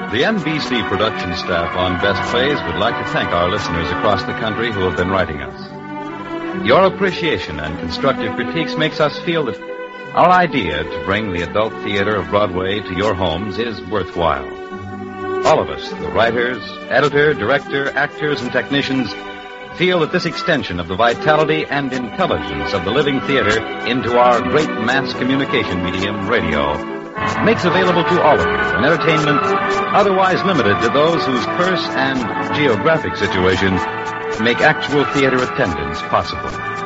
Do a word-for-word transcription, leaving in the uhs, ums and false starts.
The N B C production staff on Best Plays would like to thank our listeners across the country who have been writing us. Your appreciation and constructive critiques makes us feel that our idea to bring the adult theater of Broadway to your homes is worthwhile. All of us, the writers, editor, director, actors, and technicians, feel that this extension of the vitality and intelligence of the living theater into our great mass communication medium, radio, makes available to all of you an entertainment otherwise limited to those whose purse and geographic situation make actual theater attendance possible.